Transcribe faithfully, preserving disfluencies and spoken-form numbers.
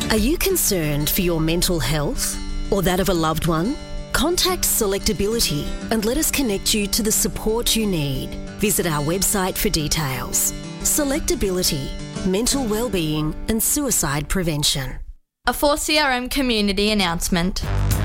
Are you concerned for your mental health or that of a loved one? Contact Selectability and let us connect you to the support you need. Visit our website for details. Selectability, mental wellbeing and suicide prevention. A four C R M community announcement.